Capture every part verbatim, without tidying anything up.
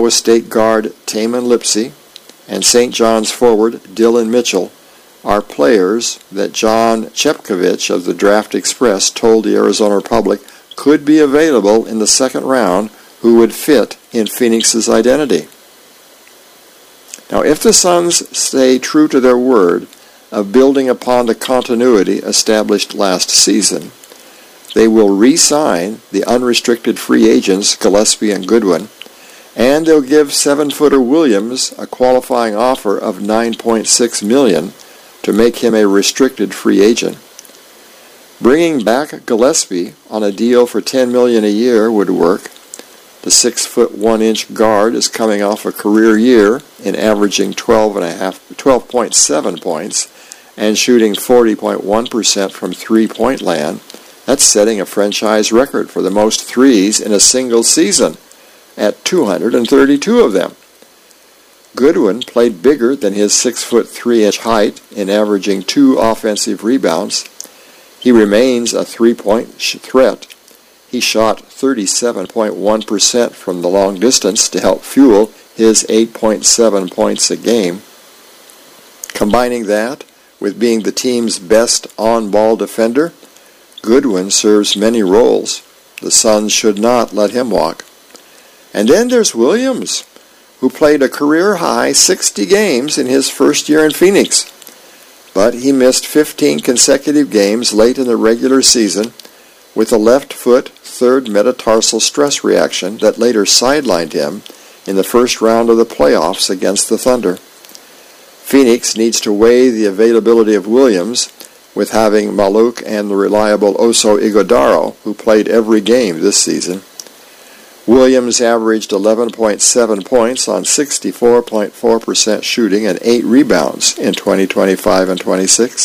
Iowa State guard Tamin Lipsey and Saint John's forward Dylan Mitchell are players that John Chepkovich of the Draft Express told the Arizona Republic could be available in the second round who would fit in Phoenix's identity. Now, if the Suns stay true to their word of building upon the continuity established last season, they will re-sign the unrestricted free agents Gillespie and Goodwin, and they'll give seven-footer Williams a qualifying offer of nine point six million dollars to make him a restricted free agent. Bringing back Gillespie on a deal for ten million dollars a year would work. The six foot one inch guard is coming off a career year in averaging twelve and a half, twelve point seven points and shooting forty point one percent from three-point land. That's setting a franchise record for the most threes in a single season at two hundred thirty-two of them. Goodwin played bigger than his six foot three inch height in averaging two offensive rebounds. He remains a three-point threat. He shot thirty-seven point one percent from the long distance to help fuel his eight point seven points a game. Combining that with being the team's best on-ball defender, Goodwin serves many roles. The Suns should not let him walk. And then there's Williams, who played a career-high sixty games in his first year in Phoenix. But he missed fifteen consecutive games late in the regular season with a left foot third metatarsal stress reaction that later sidelined him in the first round of the playoffs against the Thunder. Phoenix needs to weigh the availability of Williams with having Maluk and the reliable Oso Ighodaro, who played every game this season. Williams averaged eleven point seven points on sixty-four point four percent shooting and eight rebounds in twenty twenty-five and twenty-six.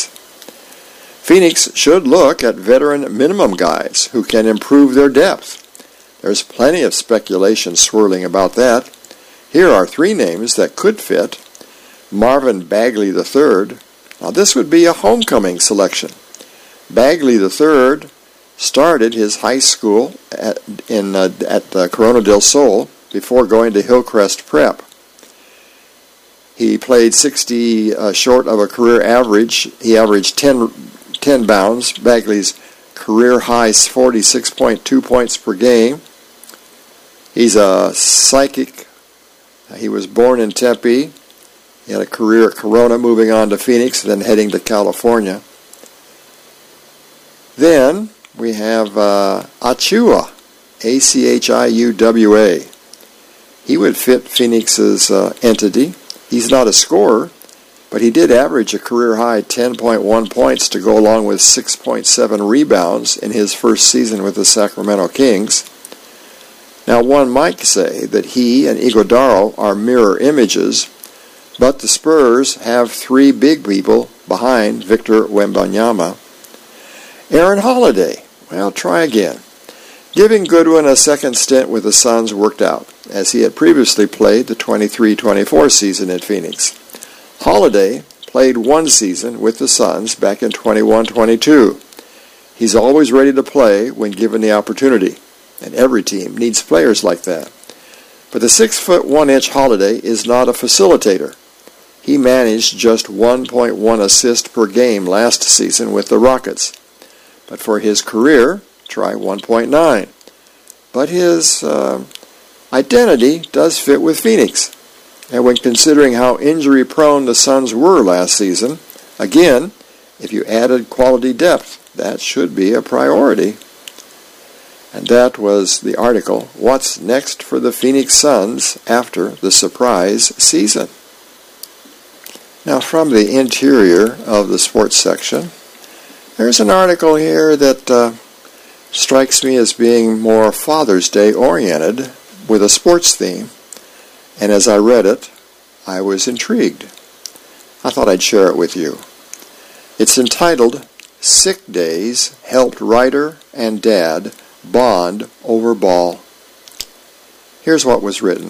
Phoenix should look at veteran minimum guys who can improve their depth. There's plenty of speculation swirling about that. Here are three names that could fit. Marvin Bagley the third. Now this would be a homecoming selection. Bagley the third started his high school at, in, uh, at uh, Corona del Sol before going to Hillcrest Prep. He played sixty uh, short of a career average. He averaged ten, ten bounds. Bagley's career high forty-six point two points per game. He's a psychic. He was born in Tempe. He had a career at Corona, moving on to Phoenix, then heading to California. Then we have uh, Achiuwa, A C H I U W A. He would fit Phoenix's uh, entity. He's not a scorer, but he did average a career-high ten point one points to go along with six point seven rebounds in his first season with the Sacramento Kings. Now, one might say that he and Ighodaro are mirror images, but the Spurs have three big people behind Victor Wembanyama. Aaron Holiday. Well, try again. Giving Goodwin a second stint with the Suns worked out, as he had previously played the twenty-three twenty-four season in Phoenix. Holiday played one season with the Suns back in twenty-one twenty-two. He's always ready to play when given the opportunity, and every team needs players like that. But the six foot one inch Holiday is not a facilitator. He managed just one point one assists per game last season with the Rockets. But for his career, try one point nine. But his uh, identity does fit with Phoenix. And when considering how injury-prone the Suns were last season, again, if you added quality depth, that should be a priority. And that was the article, What's Next for the Phoenix Suns After the Surprise Season? Now, from the interior of the sports section, there's an article here that uh, strikes me as being more Father's Day oriented with a sports theme. And as I read it, I was intrigued. I thought I'd share it with you. It's entitled, Sick Days Helped Writer and Dad Bond Over Ball. Here's what was written.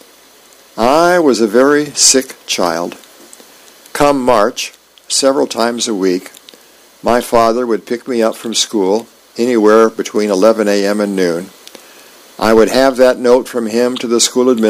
I was a very sick child. Come March, several times a week, my father would pick me up from school anywhere between eleven a.m. and noon. I would have that note from him to the school administrator